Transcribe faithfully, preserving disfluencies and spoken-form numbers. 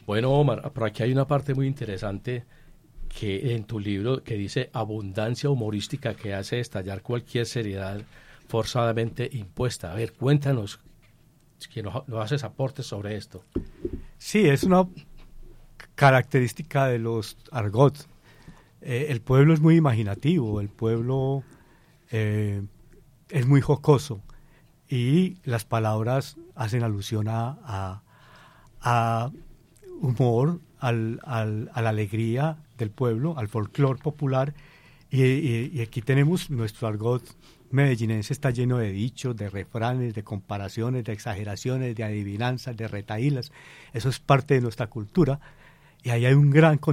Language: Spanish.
Bueno, Omar, por aquí hay una parte muy interesante que en tu libro que dice abundancia humorística que hace estallar cualquier seriedad forzadamente impuesta. A ver, cuéntanos, que nos, nos haces aportes sobre esto. Sí, es una característica de los argot. Eh, el pueblo es muy imaginativo, el pueblo eh, es muy jocoso y las palabras hacen alusión a, a, a humor, al, al, a la alegría del pueblo, al folclore popular, y, y, y aquí tenemos nuestro argot medellinense, está lleno de dichos, de refranes, de comparaciones, de exageraciones, de adivinanzas, de retahílas. Eso es parte de nuestra cultura y ahí hay un gran